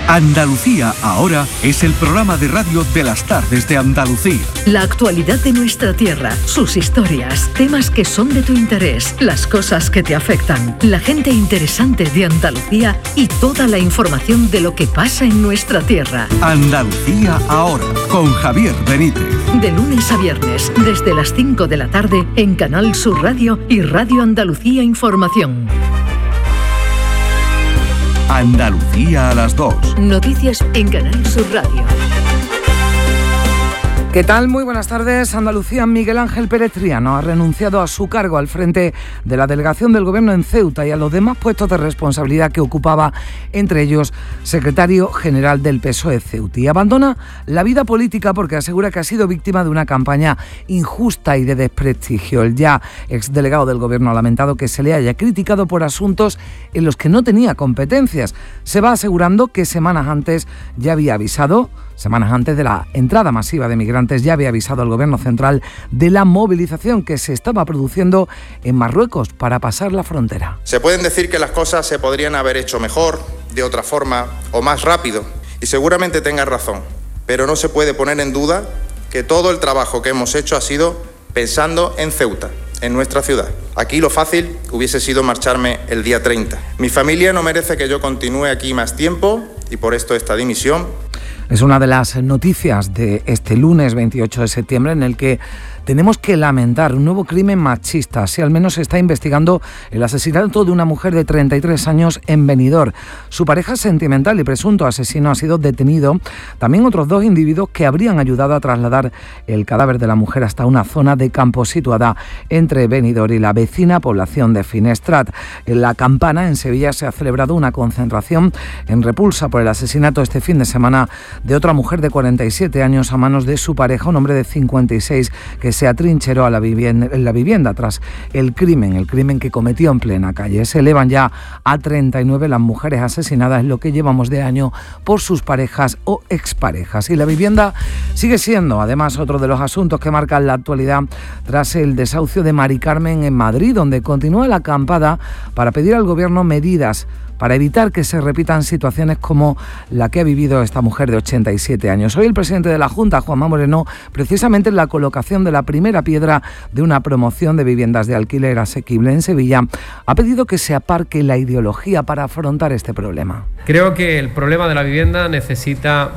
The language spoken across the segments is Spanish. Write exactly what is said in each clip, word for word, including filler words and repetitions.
Andalucía Ahora es el programa de radio de las tardes de Andalucía. La actualidad de nuestra tierra, sus historias, temas que son de tu interés, las cosas que te afectan, la gente interesante de Andalucía y toda la información de lo que pasa en nuestra tierra. Andalucía Ahora, con Javier Benítez. De lunes a viernes, desde las cinco de la tarde, en Canal Sur Radio y Radio Andalucía Información. Andalucía a las dos. Noticias en Canal Sur Radio. ¿Qué tal? Muy buenas tardes. Andalucía. Miguel Ángel Pérez Triano ha renunciado a su cargo al frente de la delegación del Gobierno en Ceuta y a los demás puestos de responsabilidad que ocupaba, entre ellos secretario general del P S O E Ceuta. Y abandona la vida política porque asegura que ha sido víctima de una campaña injusta y de desprestigio. El ya exdelegado del Gobierno ha lamentado que se le haya criticado por asuntos en los que no tenía competencias. Se va asegurando que semanas antes ya había avisado Semanas antes de la entrada masiva de migrantes ya había avisado al Gobierno central de la movilización que se estaba produciendo en Marruecos para pasar la frontera. Se pueden decir que las cosas se podrían haber hecho mejor, de otra forma o más rápido, y seguramente tengan razón, pero no se puede poner en duda que todo el trabajo que hemos hecho ha sido pensando en Ceuta, en nuestra ciudad. Aquí lo fácil hubiese sido marcharme el día treinta. Mi familia no merece que yo continúe aquí más tiempo y por esto esta dimisión. Es una de las noticias de este lunes veintiocho de septiembre en el que tenemos que lamentar un nuevo crimen machista. Así al menos se está investigando el asesinato de una mujer de treinta y tres años en Benidorm. Su pareja sentimental y presunto asesino ha sido detenido. También otros dos individuos que habrían ayudado a trasladar el cadáver de la mujer hasta una zona de campo situada entre Benidorm y la vecina población de Finestrat. En La Campana, en Sevilla, se ha celebrado una concentración en repulsa por el asesinato este fin de semana de otra mujer de cuarenta y siete años a manos de su pareja, un hombre de cincuenta y seis, que se atrincheró a la vivienda, en la vivienda tras el crimen, el crimen que cometió en plena calle. Se elevan ya a treinta y nueve las mujeres asesinadas en lo que llevamos de año por sus parejas o exparejas. Y la vivienda sigue siendo, además, otro de los asuntos que marcan la actualidad tras el desahucio de Mari Carmen en Madrid, donde continúa la acampada para pedir al Gobierno medidas para evitar que se repitan situaciones como la que ha vivido esta mujer de ochenta y siete años. Hoy el presidente de la Junta, Juanma Moreno, precisamente en la colocación de la primera piedra de una promoción de viviendas de alquiler asequible en Sevilla, ha pedido que se aparque la ideología para afrontar este problema. Creo que el problema de la vivienda necesita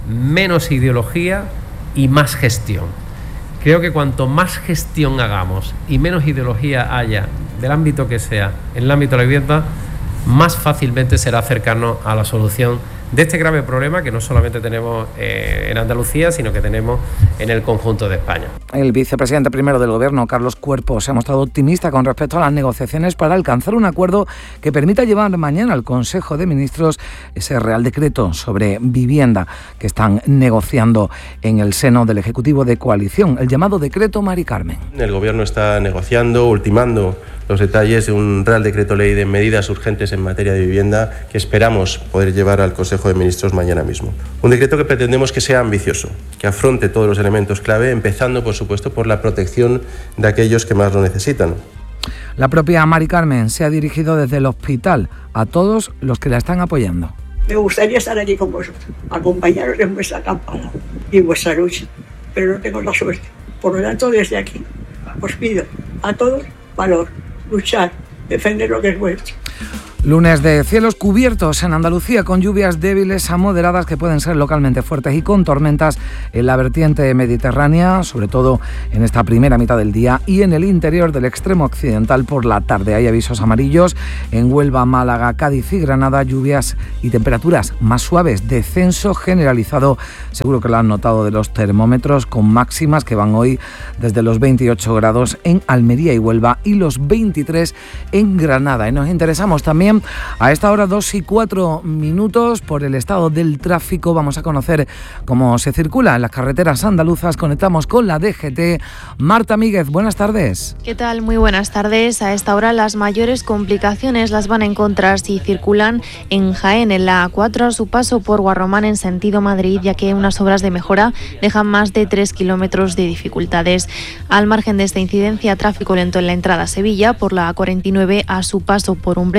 menos ideología y más gestión. Creo que cuanto más gestión hagamos y menos ideología haya, del ámbito que sea, en el ámbito de la vivienda, más fácilmente será acercarnos a la solución de este grave problema que no solamente tenemos eh, en Andalucía, sino que tenemos en el conjunto de España. El vicepresidente primero del Gobierno, Carlos Cuerpo, se ha mostrado optimista con respecto a las negociaciones para alcanzar un acuerdo que permita llevar mañana al Consejo de Ministros ese Real Decreto sobre vivienda que están negociando en el seno del Ejecutivo de Coalición, el llamado Decreto Mari Carmen. El Gobierno está negociando, ultimando los detalles de un Real Decreto Ley de medidas urgentes en materia de vivienda que esperamos poder llevar al Consejo de Ministros mañana mismo. Un decreto que pretendemos que sea ambicioso, que afronte todos los elementos clave, empezando, por supuesto, por la protección de aquellos que más lo necesitan. La propia Mari Carmen se ha dirigido desde el hospital a todos los que la están apoyando. Me gustaría estar allí con vosotros, acompañaros en vuestra acampada y en vuestra lucha, pero no tengo la suerte. Por lo tanto, desde aquí os pido a todos valor, luchar, defender lo que es vuestro. Lunes de cielos cubiertos en Andalucía con lluvias débiles a moderadas que pueden ser localmente fuertes y con tormentas en la vertiente mediterránea, sobre todo en esta primera mitad del día, y en el interior del extremo occidental por la tarde. Hay avisos amarillos en Huelva, Málaga, Cádiz y Granada, lluvias y temperaturas más suaves, descenso generalizado, seguro que lo han notado, de los termómetros, con máximas que van hoy desde los veintiocho grados en Almería y Huelva y los veintitrés en Granada. Y nos interesamos también a esta hora, dos y cuatro minutos, por el estado del tráfico. Vamos a conocer cómo se circula en las carreteras andaluzas. Conectamos con la D G T. Marta Míguez, buenas tardes. ¿Qué tal? Muy buenas tardes. A esta hora las mayores complicaciones las van a encontrar si circulan en Jaén, en la A cuatro, a su paso por Guarromán en sentido Madrid, ya que unas obras de mejora dejan más de tres kilómetros de dificultades. Al margen de esta incidencia, tráfico lento en la entrada a Sevilla por la A cuarenta y nueve a su paso por Umbrete, también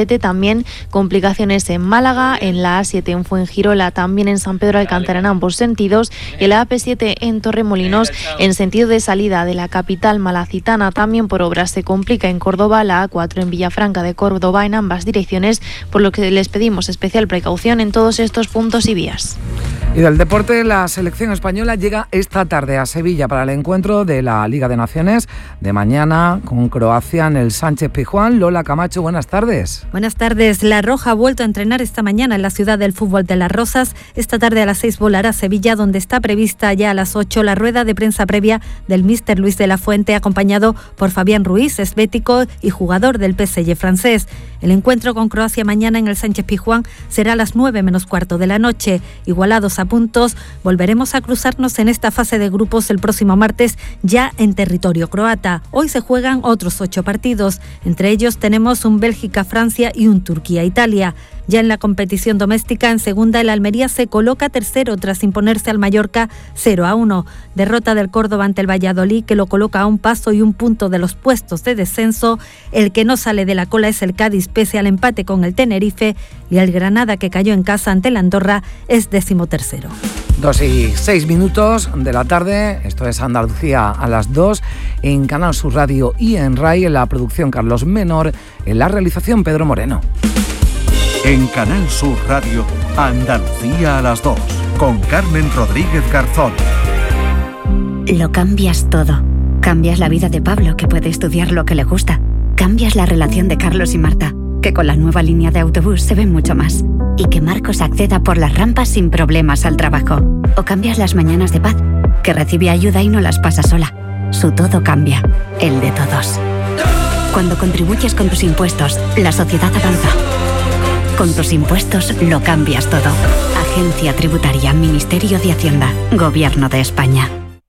también complicaciones en Málaga, en la A siete en Fuengirola, también en San Pedro Alcántara en ambos sentidos, y en la A P siete en Torremolinos en sentido de salida de la capital malacitana. También por obras se complica en Córdoba, la A cuatro en Villafranca de Córdoba en ambas direcciones, por lo que les pedimos especial precaución en todos estos puntos y vías. Y del deporte, la selección española llega esta tarde a Sevilla para el encuentro de la Liga de Naciones de mañana con Croacia en el Sánchez-Pizjuán. Lola Camacho, buenas tardes. Buenas tardes. La Roja ha vuelto a entrenar esta mañana en la ciudad del fútbol de Las Rozas. Esta tarde a las seis volará a Sevilla, donde está prevista ya a las ocho la rueda de prensa previa del míster Luis de la Fuente, acompañado por Fabián Ruiz, esbético y jugador del P S G francés. El encuentro con Croacia mañana en el Sánchez-Pizjuán será a las nueve menos cuarto de la noche. Igualados a puntos, volveremos a cruzarnos en esta fase de grupos el próximo martes, ya en territorio croata. Hoy se juegan otros ocho partidos. Entre ellos tenemos un Bélgica-Francia y un Turquía-Italia. Ya en la competición doméstica, en segunda, el Almería se coloca tercero tras imponerse al Mallorca cero a uno. Derrota del Córdoba ante el Valladolid, que lo coloca a un paso y un punto de los puestos de descenso. El que no sale de la cola es el Cádiz, pese al empate con el Tenerife, y el Granada, que cayó en casa ante el Andorra, es decimotercero. Dos y seis minutos de la tarde, esto es Andalucía a las dos, en Canal Sur Radio y en RAI, en la producción Carlos Menor, en la realización Pedro Moreno. En Canal Sur Radio, Andalucía a las dos, con Carmen Rodríguez Garzón. Lo cambias todo. Cambias la vida de Pablo, que puede estudiar lo que le gusta. Cambias la relación de Carlos y Marta, que con la nueva línea de autobús se ven mucho más. Y que Marcos acceda por las rampas sin problemas al trabajo. O cambias las mañanas de Paz, que recibe ayuda y no las pasa sola. Su todo cambia, el de todos. Cuando contribuyes con tus impuestos, la sociedad avanza. Con tus impuestos lo cambias todo. Agencia Tributaria, Ministerio de Hacienda, Gobierno de España.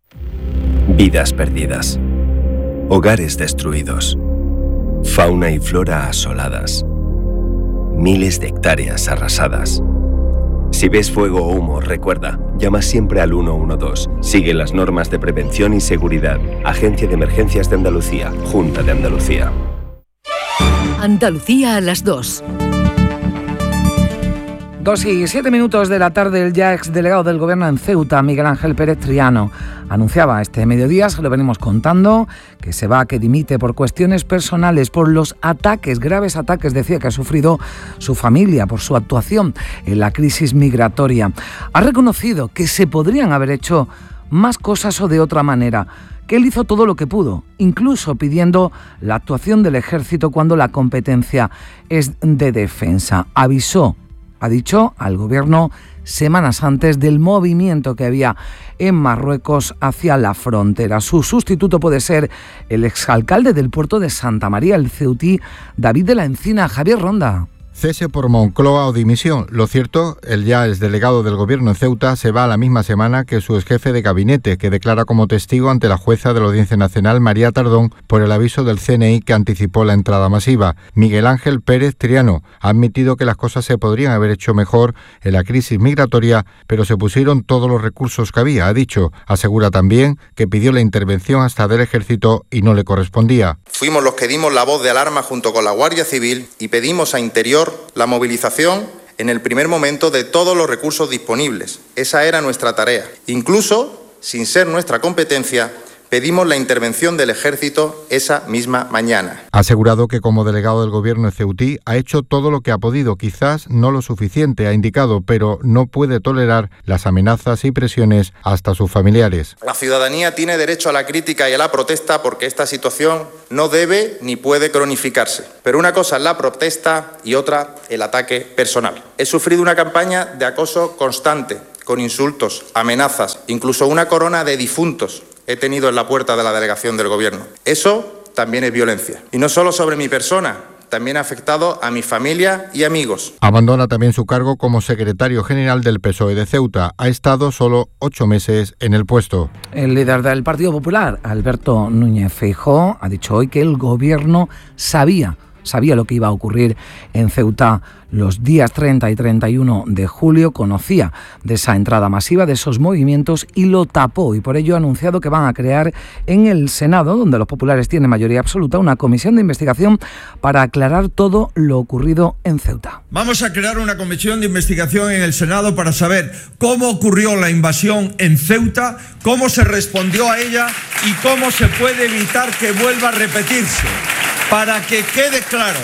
Vidas perdidas. Hogares destruidos. Fauna y flora asoladas. Miles de hectáreas arrasadas. Si ves fuego o humo, recuerda, llama siempre al uno uno dos. Sigue las normas de prevención y seguridad. Agencia de Emergencias de Andalucía, Junta de Andalucía. Andalucía a las dos. Dos y siete minutos de la tarde, el ya exdelegado del Gobierno en Ceuta, Miguel Ángel Pérez Triano, anunciaba este mediodía, se lo venimos contando, que se va, que dimite por cuestiones personales, por los ataques, graves ataques, decía, que ha sufrido su familia por su actuación en la crisis migratoria. Ha reconocido que se podrían haber hecho más cosas o de otra manera, que él hizo todo lo que pudo, incluso pidiendo la actuación del Ejército cuando la competencia es de defensa. Avisó, ha dicho al Gobierno semanas antes del movimiento que había en Marruecos hacia la frontera. Su sustituto puede ser el exalcalde del puerto de Santa María, el ceutí David de la Encina. Javier Ronda. Cese por Moncloa o dimisión. Lo cierto, el ya exdelegado del Gobierno en Ceuta se va a la misma semana que su exjefe de gabinete, que declara como testigo ante la jueza de la Audiencia Nacional, María Tardón, por el aviso del C N I que anticipó la entrada masiva. Miguel Ángel Pérez Triano ha admitido que las cosas se podrían haber hecho mejor en la crisis migratoria, pero se pusieron todos los recursos que había, ha dicho. Asegura también que pidió la intervención hasta del Ejército y no le correspondía. Fuimos los que dimos la voz de alarma junto con la Guardia Civil y pedimos a Interior la movilización en el primer momento de todos los recursos disponibles. Esa era nuestra tarea. Incluso, sin ser nuestra competencia, pedimos la intervención del Ejército esa misma mañana. Ha asegurado que como delegado del Gobierno de ceutí ha hecho todo lo que ha podido, quizás no lo suficiente, ha indicado, pero no puede tolerar las amenazas y presiones hasta sus familiares. La ciudadanía tiene derecho a la crítica y a la protesta porque esta situación no debe ni puede cronificarse. Pero una cosa es la protesta y otra el ataque personal. He sufrido una campaña de acoso constante, con insultos, amenazas, incluso una corona de difuntos he tenido en la puerta de la delegación del Gobierno. Eso también es violencia. Y no solo sobre mi persona, también ha afectado a mi familia y amigos. Abandona también su cargo como secretario general del P S O E de Ceuta. Ha estado solo ocho meses en el puesto. El líder del Partido Popular, Alberto Núñez Feijóo, ha dicho hoy que el Gobierno sabía sabía lo que iba a ocurrir en Ceuta los días treinta y treinta y uno de julio, conocía de esa entrada masiva, de esos movimientos y lo tapó, y por ello ha anunciado que van a crear en el Senado, donde los populares tienen mayoría absoluta, una comisión de investigación para aclarar todo lo ocurrido en Ceuta. Vamos a crear una comisión de investigación en el Senado para saber cómo ocurrió la invasión en Ceuta, cómo se respondió a ella y cómo se puede evitar que vuelva a repetirse. Para que quede claro,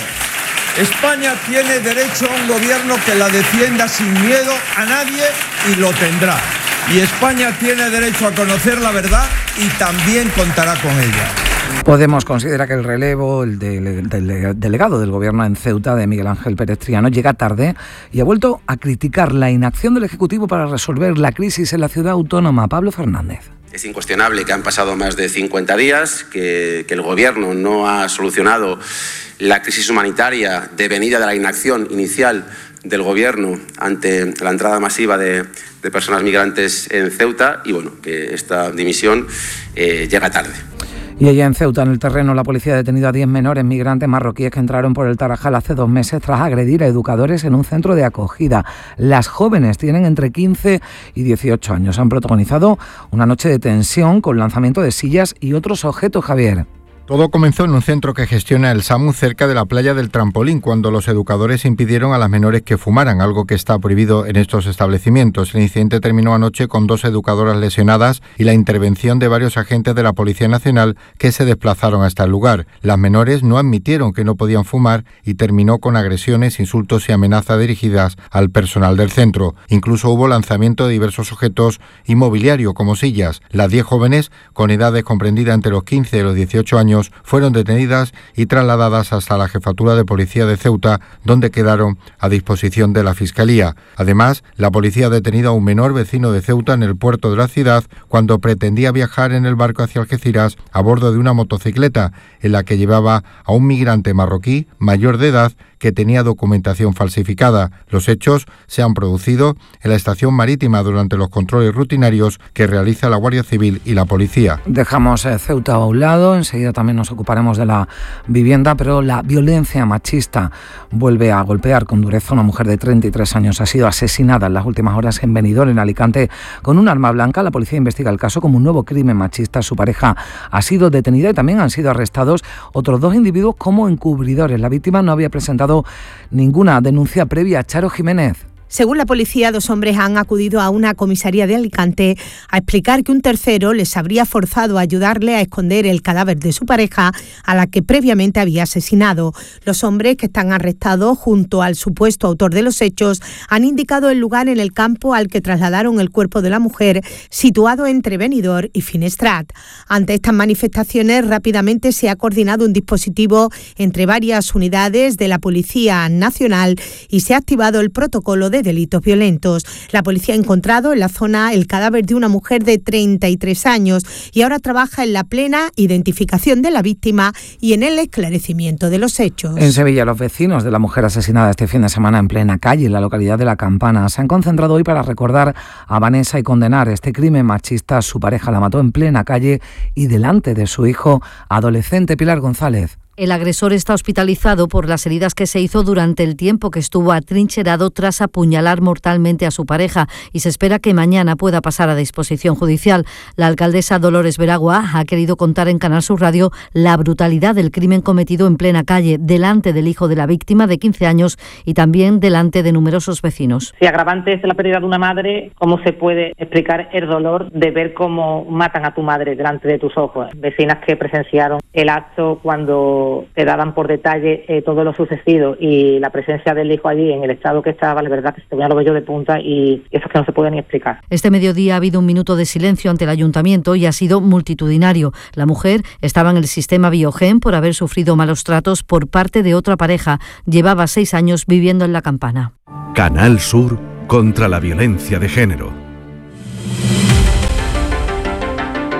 España tiene derecho a un gobierno que la defienda sin miedo a nadie y lo tendrá. Y España tiene derecho a conocer la verdad y también contará con ella. Podemos considerar que el relevo el del, del delegado del gobierno en Ceuta, de Miguel Ángel Pérez Triano, llega tarde y ha vuelto a criticar la inacción del Ejecutivo para resolver la crisis en la ciudad autónoma. Pablo Fernández. Es incuestionable que han pasado más de cincuenta días, que, que el Gobierno no ha solucionado la crisis humanitaria devenida de la inacción inicial del Gobierno ante la entrada masiva de, de personas migrantes en Ceuta y bueno, que esta dimisión eh, llega tarde. Y allá en Ceuta, en el terreno, la policía ha detenido a diez menores migrantes marroquíes que entraron por el Tarajal hace dos meses tras agredir a educadores en un centro de acogida. Las jóvenes tienen entre quince y dieciocho años. Han protagonizado una noche de tensión con lanzamiento de sillas y otros objetos, Javier. Todo comenzó en un centro que gestiona el SAMU cerca de la playa del Trampolín, cuando los educadores impidieron a las menores que fumaran, algo que está prohibido en estos establecimientos. El incidente terminó anoche con dos educadoras lesionadas y la intervención de varios agentes de la Policía Nacional que se desplazaron hasta el lugar. Las menores no admitieron que no podían fumar y terminó con agresiones, insultos y amenazas dirigidas al personal del centro. Incluso hubo lanzamiento de diversos objetos y mobiliario como sillas. Las diez jóvenes, con edades comprendidas entre los quince y los dieciocho años, fueron detenidas y trasladadas hasta la Jefatura de Policía de Ceuta, donde quedaron a disposición de la Fiscalía. Además, la policía ha detenido a un menor vecino de Ceuta en el puerto de la ciudad cuando pretendía viajar en el barco hacia Algeciras a bordo de una motocicleta en la que llevaba a un migrante marroquí mayor de edad que tenía documentación falsificada. Los hechos se han producido en la estación marítima durante los controles rutinarios que realiza la Guardia Civil y la policía. Dejamos eh, Ceuta a un lado, enseguida también nos ocuparemos de la vivienda, pero la violencia machista vuelve a golpear con dureza. Una mujer de treinta y tres años ha sido asesinada en las últimas horas en Benidorm, en Alicante, con un arma blanca. La policía investiga el caso como un nuevo crimen machista. Su pareja ha sido detenida y también han sido arrestados otros dos individuos como encubridores. La víctima no había presentado ninguna denuncia previa. Charo Jiménez. Según la policía, dos hombres han acudido a una comisaría de Alicante a explicar que un tercero les habría forzado a ayudarle a esconder el cadáver de su pareja, a la que previamente había asesinado. Los hombres, que están arrestados junto al supuesto autor de los hechos, han indicado el lugar en el campo al que trasladaron el cuerpo de la mujer, situado entre Benidorm y Finestrat. Ante estas manifestaciones, rápidamente se ha coordinado un dispositivo entre varias unidades de la Policía Nacional y se ha activado el protocolo de delitos violentos. La policía ha encontrado en la zona el cadáver de una mujer de treinta y tres años y ahora trabaja en la plena identificación de la víctima y en el esclarecimiento de los hechos. En Sevilla, los vecinos de la mujer asesinada este fin de semana en plena calle, en la localidad de La Campana, se han concentrado hoy para recordar a Vanessa y condenar este crimen machista. Su pareja la mató en plena calle y delante de su hijo adolescente. Pilar González. El agresor está hospitalizado por las heridas que se hizo durante el tiempo que estuvo atrincherado tras apuñalar mortalmente a su pareja y se espera que mañana pueda pasar a disposición judicial. La alcaldesa Dolores Veragua ha querido contar en Canal Sur Radio la brutalidad del crimen cometido en plena calle, delante del hijo de la víctima de quince años y también delante de numerosos vecinos. Si agravante es la pérdida de una madre, ¿cómo se puede explicar el dolor de ver cómo matan a tu madre delante de tus ojos? Vecinas que presenciaron el acto cuando te daban por detalle eh, todo lo sucedido y la presencia del hijo allí en el estado que estaba, la verdad que se te ponía los vellos de punta y eso es que no se puede ni explicar. Este mediodía ha habido un minuto de silencio ante el ayuntamiento y ha sido multitudinario. La mujer estaba en el sistema Biogen por haber sufrido malos tratos por parte de otra pareja. Llevaba seis años viviendo en La Campana. Canal Sur contra la violencia de género.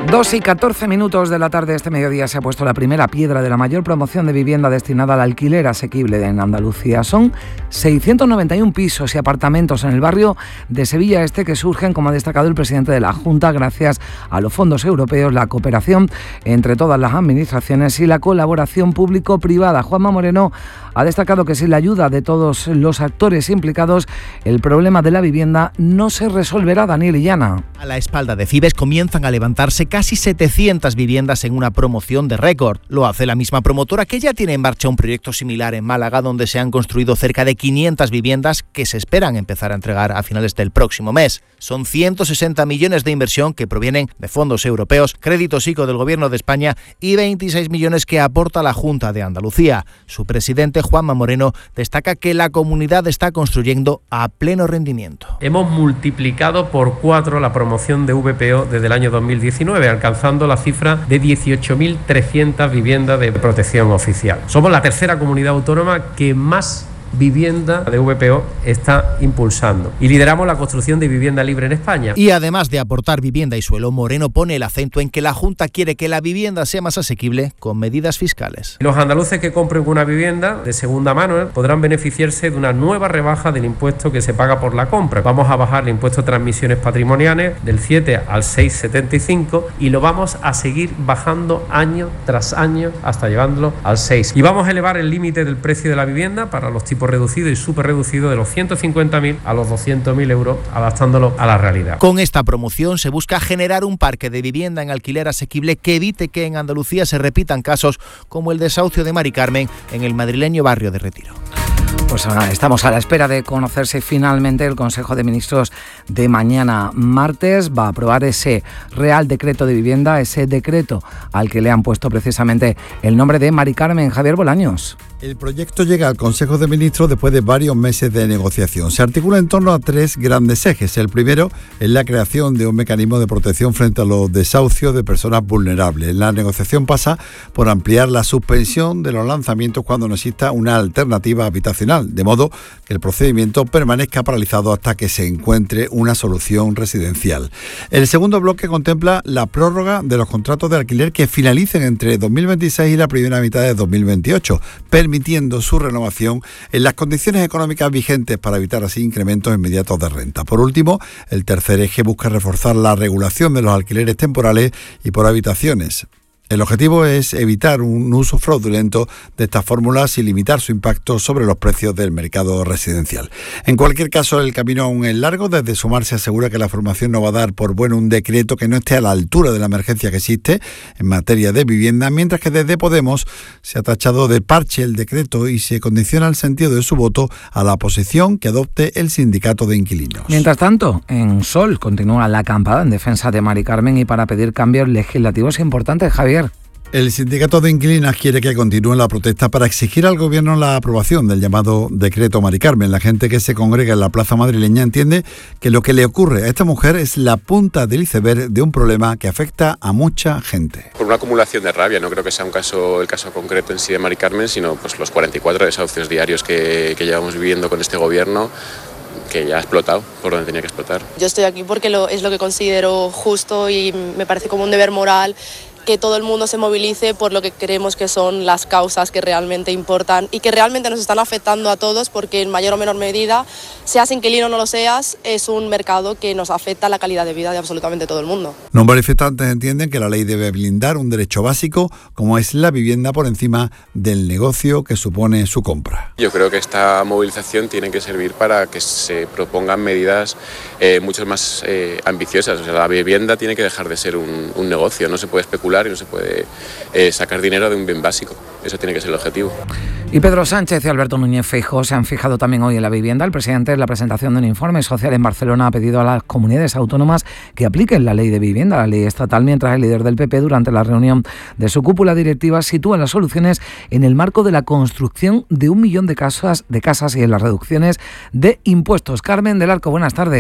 dos y catorce minutos de la tarde, este mediodía se ha puesto la primera piedra de la mayor promoción de vivienda destinada al alquiler asequible en Andalucía. Son seiscientos noventa y uno pisos y apartamentos en el barrio de Sevilla Este que surgen, como ha destacado el presidente de la Junta, gracias a los fondos europeos, la cooperación entre todas las administraciones y la colaboración público-privada. Juanma Moreno ha destacado que sin la ayuda de todos los actores implicados, el problema de la vivienda no se resolverá. Daniel Illana. A la espalda de Fibes comienzan a levantarse casi setecientas viviendas en una promoción de récord. Lo hace la misma promotora que ya tiene en marcha un proyecto similar en Málaga, donde se han construido cerca de quinientas viviendas que se esperan empezar a entregar a finales del próximo mes. Son ciento sesenta millones de inversión que provienen de fondos europeos, créditos I C O del Gobierno de España y veintiséis millones que aporta la Junta de Andalucía. Su presidente, Juanma Moreno, destaca que la comunidad está construyendo a pleno rendimiento. Hemos multiplicado por cuatro la promoción de V P O desde el año dos mil diecinueve, alcanzando la cifra de dieciocho mil trescientas viviendas de protección oficial. Somos la tercera comunidad autónoma que más vivienda de V P O está impulsando y lideramos la construcción de vivienda libre en España. Y además de aportar vivienda y suelo, Moreno pone el acento en que la Junta quiere que la vivienda sea más asequible con medidas fiscales. Los andaluces que compren una vivienda de segunda mano podrán beneficiarse de una nueva rebaja del impuesto que se paga por la compra. Vamos a bajar el impuesto de transmisiones patrimoniales del siete al seis coma setenta y cinco y lo vamos a seguir bajando año tras año hasta llevándolo al seis. Y vamos a elevar el límite del precio de la vivienda para los tipos reducido y súper reducido de los ciento cincuenta mil a los doscientos mil euros, adaptándolo a la realidad. Con esta promoción se busca generar un parque de vivienda en alquiler asequible que evite que en Andalucía se repitan casos como el desahucio de Mari Carmen en el madrileño barrio de Retiro. Pues ahora estamos a la espera de conocerse finalmente. El Consejo de Ministros de mañana martes va a aprobar ese Real Decreto de Vivienda, ese decreto al que le han puesto precisamente el nombre de Mari Carmen. Javier Bolaños. El proyecto llega al Consejo de Ministros después de varios meses de negociación. Se articula en torno a tres grandes ejes. El primero es la creación de un mecanismo de protección frente a los desahucios de personas vulnerables. La negociación pasa por ampliar la suspensión de los lanzamientos cuando no exista una alternativa habitacional, de modo que el procedimiento permanezca paralizado hasta que se encuentre una solución residencial. El segundo bloque contempla la prórroga de los contratos de alquiler que finalicen entre dos mil veintiséis y la primera mitad de dos mil veintiocho, permitiendo su renovación en las condiciones económicas vigentes para evitar así incrementos inmediatos de renta. Por último, el tercer eje busca reforzar la regulación de los alquileres temporales y por habitaciones. El objetivo es evitar un uso fraudulento de estas fórmulas y limitar su impacto sobre los precios del mercado residencial. En cualquier caso, el camino aún es largo. Desde Sumar se asegura que la formación no va a dar por bueno un decreto que no esté a la altura de la emergencia que existe en materia de vivienda, mientras que desde Podemos se ha tachado de parche el decreto y se condiciona el sentido de su voto a la posición que adopte el sindicato de inquilinos. Mientras tanto, en Sol continúa la acampada en defensa de Mari Carmen y para pedir cambios legislativos importantes. Javier. El sindicato de inquilinas quiere que continúe la protesta para exigir al gobierno la aprobación del llamado decreto Mari Carmen. La gente que se congrega en la plaza madrileña entiende que lo que le ocurre a esta mujer es la punta del iceberg de un problema que afecta a mucha gente. Por una acumulación de rabia, no creo que sea un caso, el caso concreto en sí de Mari Carmen, sino pues los cuarenta y cuatro desahucios diarios que, que llevamos viviendo con este gobierno, que ya ha explotado por donde tenía que explotar. Yo estoy aquí porque lo, es lo que considero justo y me parece como un deber moral que todo el mundo se movilice por lo que creemos que son las causas que realmente importan y que realmente nos están afectando a todos, porque en mayor o menor medida, seas inquilino o no lo seas, es un mercado que nos afecta a la calidad de vida de absolutamente todo el mundo. Los manifestantes entienden que la ley debe blindar un derecho básico como es la vivienda por encima del negocio que supone su compra. Yo creo que esta movilización tiene que servir para que se propongan medidas eh, mucho más eh, ambiciosas. O sea, la vivienda tiene que dejar de ser un, un negocio, no se puede especular y no se puede eh, sacar dinero de un bien básico. Eso tiene que ser el objetivo. Y Pedro Sánchez y Alberto Núñez Feijóo se han fijado también hoy en la vivienda. El presidente, en la presentación de un informe social en Barcelona, ha pedido a las comunidades autónomas que apliquen la ley de vivienda, la ley estatal, mientras el líder del P P, durante la reunión de su cúpula directiva, sitúa las soluciones en el marco de la construcción de un millón de casas, de casas y en las reducciones de impuestos. Carmen del Arco, buenas tardes.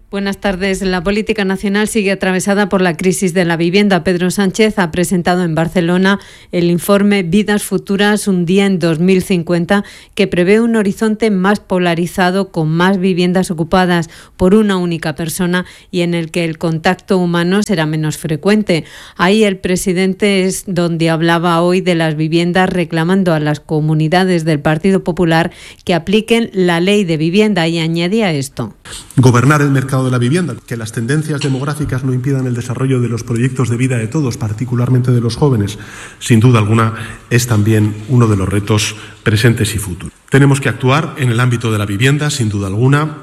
Buenas tardes. La política nacional sigue atravesada por la crisis de la vivienda. Pedro Sánchez ha presentado en Barcelona el informe Vidas Futuras, un día en dos mil cincuenta, que prevé un horizonte más polarizado, con más viviendas ocupadas por una única persona y en el que el contacto humano será menos frecuente. Ahí el presidente es donde hablaba hoy de las viviendas, reclamando a las comunidades del Partido Popular que apliquen la ley de vivienda, y añadía esto. Gobernar el mercado de la vivienda, que las tendencias demográficas no impidan el desarrollo de los proyectos de vida de todos, particularmente de los jóvenes, sin duda alguna es también uno de los retos presentes y futuros. Tenemos que actuar en el ámbito de la vivienda, sin duda alguna,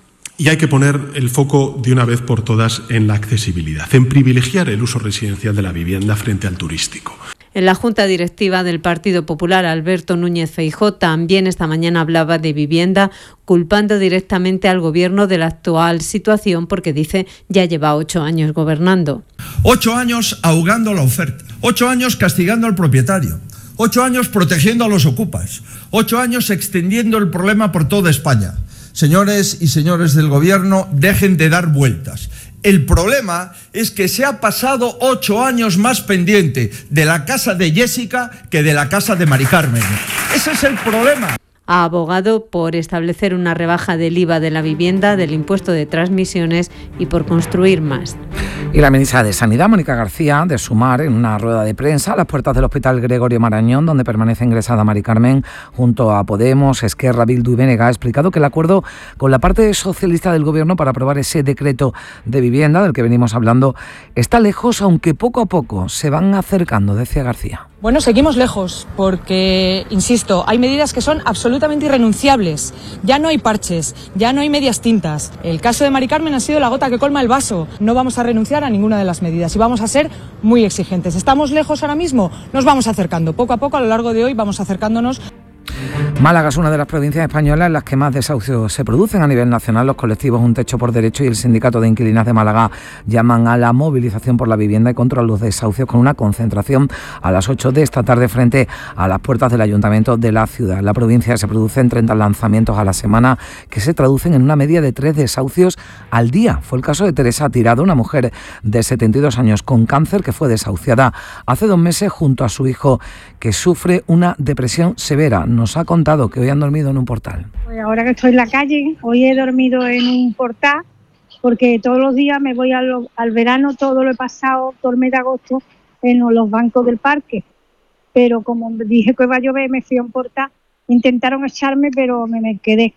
y hay que poner el foco de una vez por todas en la accesibilidad, en privilegiar el uso residencial de la vivienda frente al turístico. En la Junta Directiva del Partido Popular, Alberto Núñez Feijóo también esta mañana hablaba de vivienda, culpando directamente al Gobierno de la actual situación, porque dice ya lleva ocho años gobernando. Ocho años ahogando la oferta, ocho años castigando al propietario, ocho años protegiendo a los ocupas, ocho años extendiendo el problema por toda España. Señores y señores del Gobierno, dejen de dar vueltas. El problema es que se ha pasado ocho años más pendiente de la casa de Jessica que de la casa de Mari Carmen. Ese es el problema. Ha abogado por establecer una rebaja del I V A de la vivienda, del impuesto de transmisiones y por construir más. Y la ministra de Sanidad, Mónica García, de Sumar, en una rueda de prensa a las puertas del Hospital Gregorio Marañón, donde permanece ingresada Mari Carmen, junto a Podemos, Esquerra, Bildu y B N G, ha explicado que el acuerdo con la parte socialista del Gobierno para aprobar ese decreto de vivienda del que venimos hablando está lejos, aunque poco a poco se van acercando, decía García. Bueno, seguimos lejos porque, insisto, hay medidas que son absolutamente irrenunciables. Ya no hay parches, ya no hay medias tintas. El caso de Mari Carmen ha sido la gota que colma el vaso. No vamos a renunciar a ninguna de las medidas y vamos a ser muy exigentes. ¿Estamos lejos ahora mismo? Nos vamos acercando. Poco a poco, a lo largo de hoy, vamos acercándonos. Málaga es una de las provincias españolas en las que más desahucios se producen a nivel nacional. Los colectivos Un Techo por Derecho y el Sindicato de Inquilinas de Málaga llaman a la movilización por la vivienda y contra los desahucios, con una concentración a las ocho de esta tarde frente a las puertas del Ayuntamiento de la ciudad. En la provincia se producen treinta lanzamientos a la semana, que se traducen en una media de tres desahucios al día. Fue el caso de Teresa Tirado, una mujer de setenta y dos años con cáncer, que fue desahuciada hace dos meses junto a su hijo, que sufre una depresión severa. Nos ha contado que hoy han dormido en un portal. Pues ahora que estoy en la calle, hoy he dormido en un portal, porque todos los días me voy al, al verano, todo lo he pasado, todo el mes de agosto, en los bancos del parque. Pero como dije que iba a llover, me fui a un portal. Intentaron echarme, pero me, me quedé.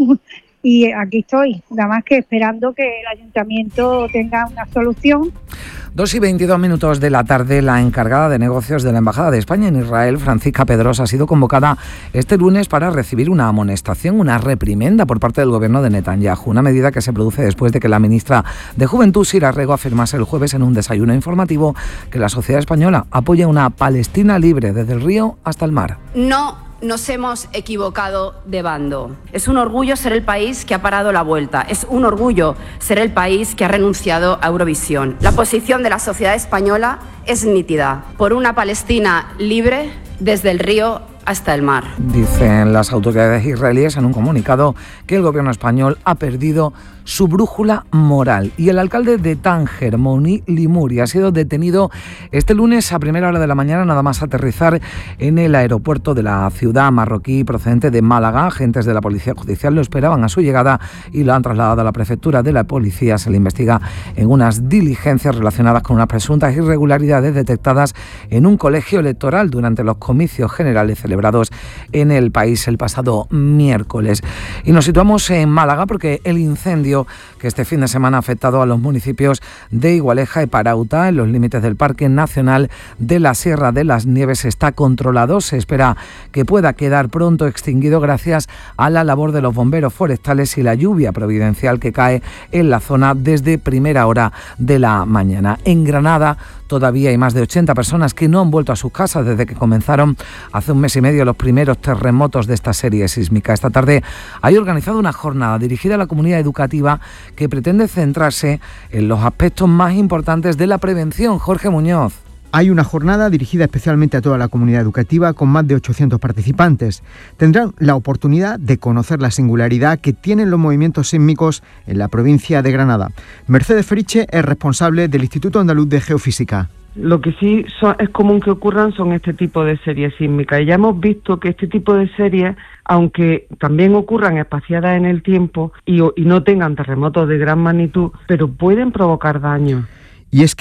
Y aquí estoy, nada más que esperando que el ayuntamiento tenga una solución. Dos y veintidós minutos de la tarde, la encargada de negocios de la Embajada de España en Israel, Francisca Pedrosa, ha sido convocada este lunes para recibir una amonestación, una reprimenda por parte del gobierno de Netanyahu, una medida que se produce después de que la ministra de Juventud, Sira Rego, afirmase el jueves en un desayuno informativo que la sociedad española apoya una Palestina libre desde el río hasta el mar. No nos hemos equivocado de bando. Es un orgullo ser el país que ha parado la vuelta. Es un orgullo ser el país que ha renunciado a Eurovisión. La posición de la sociedad española es nítida. Por una Palestina libre desde el río hasta el mar. Dicen las autoridades israelíes en un comunicado que el gobierno español ha perdido su brújula moral. Y el alcalde de Tánger, Moni Limuri, ha sido detenido este lunes a primera hora de la mañana, nada más aterrizar en el aeropuerto de la ciudad marroquí procedente de Málaga. Agentes de la Policía Judicial lo esperaban a su llegada y lo han trasladado a la prefectura de la policía. Se le investiga en unas diligencias relacionadas con unas presuntas irregularidades detectadas en un colegio electoral durante los comicios generales celebrados en el país el pasado miércoles. Y nos situamos en Málaga porque el incendio que este fin de semana ha afectado a los municipios de Igualeja y Parauta, en los límites del Parque Nacional de la Sierra de las Nieves, está controlado. Se espera que pueda quedar pronto extinguido gracias a la labor de los bomberos forestales y la lluvia providencial que cae en la zona desde primera hora de la mañana. En Granada todavía hay más de ochenta personas que no han vuelto a sus casas desde que comenzaron hace un mes y medio los primeros terremotos de esta serie sísmica. Esta tarde hay organizado una jornada dirigida a la comunidad educativa que pretende centrarse en los aspectos más importantes de la prevención. Jorge Muñoz. Hay una jornada dirigida especialmente a toda la comunidad educativa con más de ochocientos participantes. Tendrán la oportunidad de conocer la singularidad que tienen los movimientos sísmicos en la provincia de Granada. Mercedes Feriche es responsable del Instituto Andaluz de Geofísica. Lo que sí son, es común que ocurran son este tipo de series sísmicas. Y ya hemos visto que este tipo de series, aunque también ocurran espaciadas en el tiempo y, y no tengan terremotos de gran magnitud, pero pueden provocar daños. Y es que